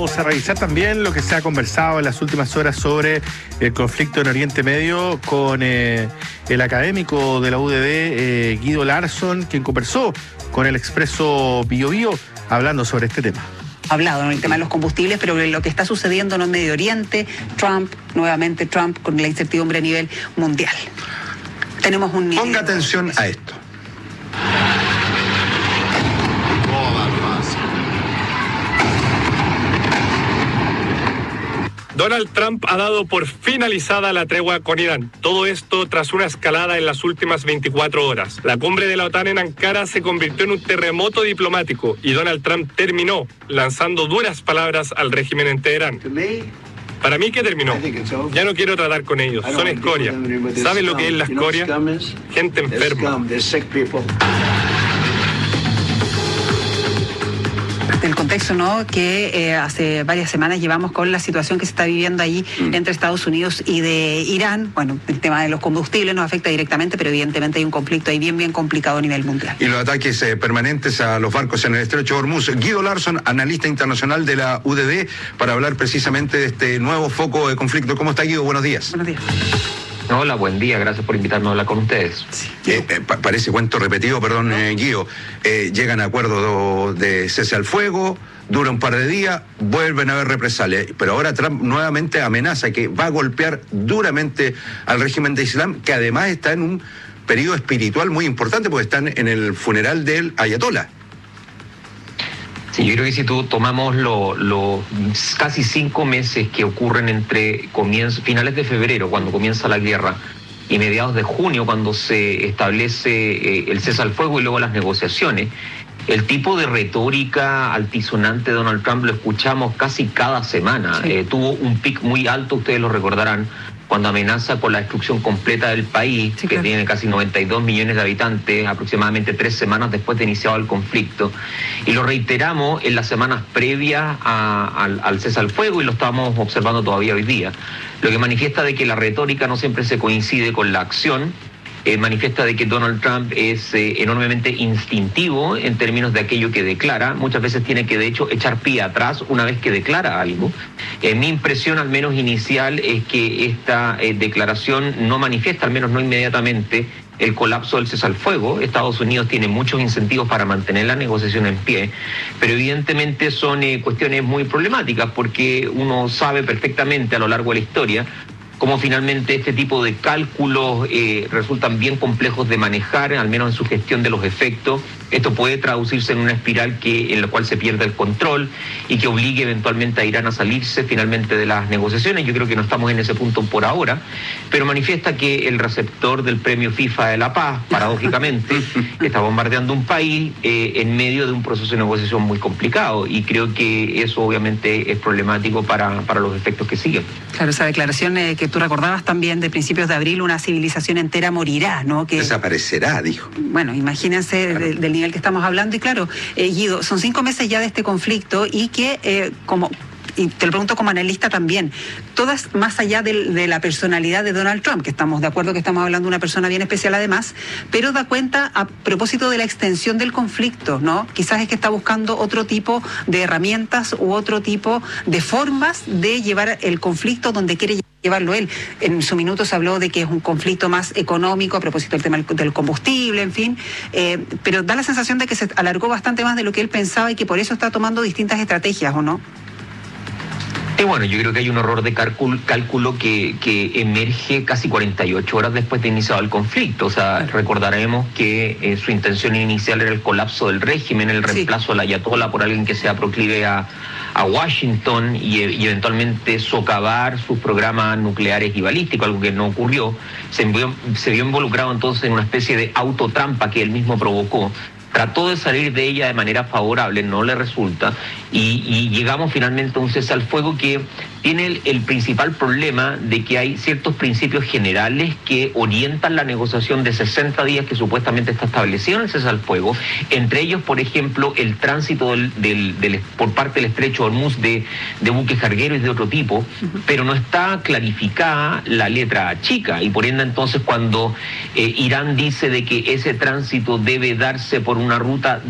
Vamos a revisar también lo que se ha conversado en las últimas horas sobre el conflicto en Oriente Medio con el académico de la UDD, Guido Larsson, quien conversó con el Expreso Bio Bio hablando sobre este tema. Hablado, ¿no?, el tema de los combustibles, pero lo que está sucediendo en el Medio Oriente, nuevamente Trump con la incertidumbre a nivel mundial. Tenemos un... Ponga atención a esto. Donald Trump ha dado por finalizada la tregua con Irán. Todo esto tras una escalada en las últimas 24 horas. La cumbre de la OTAN en Ankara se convirtió en un terremoto diplomático y Donald Trump terminó lanzando duras palabras al régimen en Teherán. Para mí que terminó. Ya no quiero tratar con ellos. Son escoria. ¿Saben lo que es la escoria? Gente enferma. Del contexto, ¿no?, que hace varias semanas llevamos con la situación que se está viviendo ahí entre Estados Unidos y de Irán. Bueno, el tema de los combustibles nos afecta directamente, pero evidentemente hay un conflicto ahí bien complicado a nivel mundial. Y los ataques permanentes a los barcos en el estrecho de Hormuz. Guido Larsson, analista internacional de la UDD, para hablar precisamente de este nuevo foco de conflicto. ¿Cómo está, Guido? Buenos días. Buenos días. Hola, buen día, gracias por invitarme a hablar con ustedes. Parece cuento repetido, perdón, Guido. Llegan a acuerdo de cese al fuego, dura un par de días, vuelven a haber represalias. Pero ahora Trump nuevamente amenaza que va a golpear duramente al régimen de Islam, que además está en un periodo espiritual muy importante, porque están en el funeral del ayatolá. Sí, yo creo que si tomamos los casi 5 meses que ocurren entre finales de febrero, cuando comienza la guerra, y mediados de junio, cuando se establece el cese al fuego y luego las negociaciones, el tipo de retórica altisonante de Donald Trump lo escuchamos casi cada semana. Sí. Tuvo un pic muy alto, ustedes lo recordarán, cuando amenaza con la destrucción completa del país, sí, que claro, tiene casi 92 millones de habitantes, aproximadamente 3 semanas después de iniciado el conflicto. Y lo reiteramos en las semanas previas al cese al fuego y lo estamos observando todavía hoy día. Lo que manifiesta de que la retórica no siempre se coincide con la acción. Manifiesta de que Donald Trump es enormemente instintivo en términos de aquello que declara. Muchas veces tiene que, de hecho, echar pie atrás una vez que declara algo. Mi impresión, al menos inicial, es que esta declaración no manifiesta, al menos no inmediatamente, el colapso del cese al fuego. Estados Unidos tiene muchos incentivos para mantener la negociación en pie, pero evidentemente son cuestiones muy problemáticas, porque uno sabe perfectamente a lo largo de la historia cómo finalmente este tipo de cálculos resultan bien complejos de manejar, al menos en su gestión de los efectos. Esto puede traducirse en una espiral en la cual se pierde el control y que obligue eventualmente a Irán a salirse finalmente de las negociaciones. Yo creo que no estamos en ese punto por ahora, pero manifiesta que el receptor del premio FIFA de la Paz, paradójicamente, está bombardeando un país en medio de un proceso de negociación muy complicado, y creo que eso obviamente es problemático para los efectos que siguen. Claro, esa declaración que tú recordabas también de principios de abril, una civilización entera morirá, ¿no? Que desaparecerá, dijo. Bueno, imagínense, claro, del nivel que estamos hablando. Y claro, Guido, son 5 meses ya de este conflicto y que y te lo pregunto como analista también, todas más allá de la personalidad de Donald Trump, que estamos de acuerdo que estamos hablando de una persona bien especial además, pero da cuenta a propósito de la extensión del conflicto, ¿no? Quizás es que está buscando otro tipo de herramientas u otro tipo de formas de llevar el conflicto donde quiere llevarlo él. En su minuto se habló de que es un conflicto más económico a propósito del tema del combustible, en fin, pero da la sensación de que se alargó bastante más de lo que él pensaba y que por eso está tomando distintas estrategias, ¿o no? Bueno, yo creo que hay un error de cálculo que emerge casi 48 horas después de iniciado el conflicto. O sea, recordaremos que su intención inicial era el colapso del régimen, el reemplazo del ayatolá por alguien que sea proclive a Washington y eventualmente socavar sus programas nucleares y balísticos, algo que no ocurrió. Se vio involucrado entonces en una especie de autotrampa que él mismo provocó. Trató de salir de ella de manera favorable, no le resulta, y llegamos finalmente a un cese al fuego que tiene el principal problema de que hay ciertos principios generales que orientan la negociación de 60 días que supuestamente está establecido en el cese al fuego, entre ellos, por ejemplo, el tránsito por parte del estrecho de Hormuz de buques cargueros y de otro tipo, pero no está clarificada la letra chica, y por ende entonces cuando Irán dice de que ese tránsito debe darse por una ruta